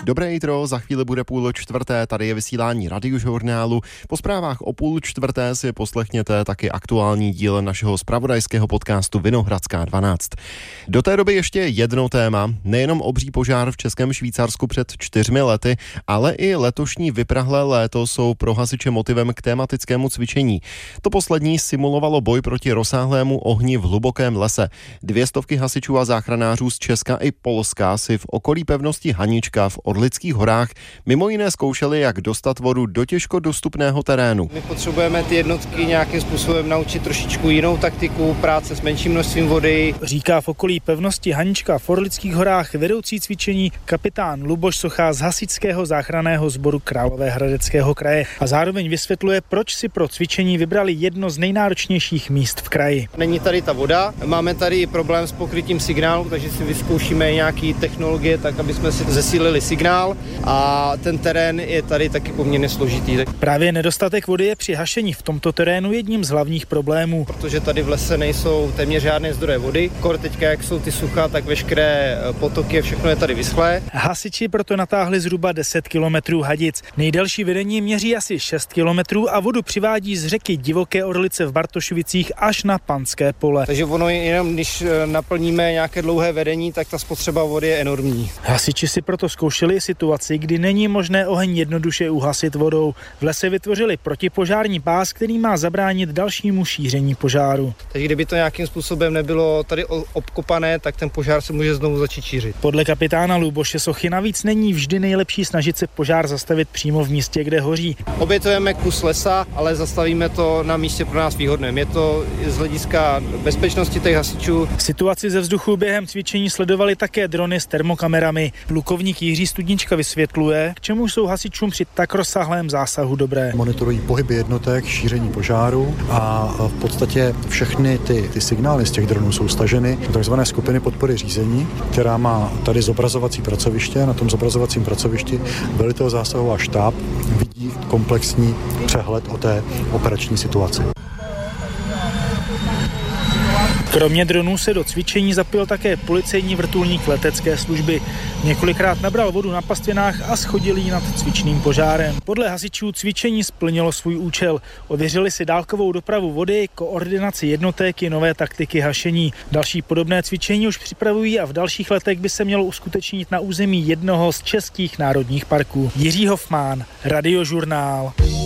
Dobré jitro, za chvíli bude 3:30, tady je vysílání Radiožurnálu. Po zprávách o 3:30 si poslechněte taky aktuální díl našeho zpravodajského podcastu Vinohradská 12. Do té doby ještě jedno téma, nejenom obří požár v Českém Švýcarsku před 4 lety, ale i letošní vyprahlé léto jsou pro hasiče motivem k tematickému cvičení. To poslední simulovalo boj proti rozsáhlému ohni v hlubokém lese. 200 hasičů a záchranářů z Česka i Polska si v okolí pevnosti Hanička v Orlických horách mimo jiné zkoušeli, jak dostat vodu do těžko dostupného terénu. My potřebujeme ty jednotky nějakým způsobem naučit trošičku jinou taktiku práce s menším množstvím vody. Říká v okolí pevnosti Hanička v Orlických horách vedoucí cvičení kapitán Luboš Socha z hasičského záchranného sboru Královéhradeckého kraje a zároveň vysvětluje, proč si pro cvičení vybrali jedno z nejnáročnějších míst v kraji. Není tady ta voda, máme tady problém s pokrytím signálu, takže si vyzkoušíme nějaký technologie, tak aby jsme si zesílili signál a ten terén je tady taky poměrně složitý. Právě nedostatek vody je při hašení v tomto terénu jedním z hlavních problémů. Protože tady v lese nejsou téměř žádné zdroje vody, kor teďka jak jsou ty sucha, tak veškeré potoky, všechno je tady vyschlé. Hasiči proto natáhli zhruba 10 kilometrů hadic. Nejdelší vedení měří asi 6 kilometrů a vodu přivádí z řeky Divoké Orlice v Bartošovicích až na Panské pole. Takže ono jenom, když naplníme nějaké dlouhé vedení, tak ta spotřeba vody je enormní. Hasiči si proto zkoušeli situaci, kdy není možné oheň jednoduše uhasit vodou. V lese vytvořili protipožární pás, který má zabránit dalšímu šíření požáru. Takže kdyby to nějakým způsobem nebylo tady obkopané, tak ten požár se může znovu začít šířit. Podle kapitána Luboše Sochy navíc není vždy nejlepší snažit se požár zastavit přímo v místě, kde hoří. Obětujeme kus lesa, ale zastavíme to na místě pro nás výhodném. Je to z hlediska bezpečnosti těch hasičů. Situaci ze vzduchu během cvičení sledovali také drony s termokamerami. Plukovník Jiří Studnička vysvětluje, k čemu jsou hasičům při tak rozsáhlém zásahu dobré. Monitorují pohyby jednotek, šíření požáru a v podstatě všechny ty signály z těch dronů jsou staženy do takzvané skupiny podpory řízení, která má tady zobrazovací pracoviště. Na tom zobrazovacím pracovišti velitel zásahová štáb vidí komplexní přehled o té operační situaci. Kromě dronů se do cvičení zapojil také policejní vrtulník letecké služby. Několikrát nabral vodu na pastvinách a schodil ji nad cvičným požárem. Podle hasičů cvičení splnilo svůj účel. Ověřili si dálkovou dopravu vody, koordinaci jednotek i nové taktiky hašení. Další podobné cvičení už připravují a v dalších letech by se mělo uskutečnit na území jednoho z českých národních parků. Jiří Hofmann, Radiožurnál.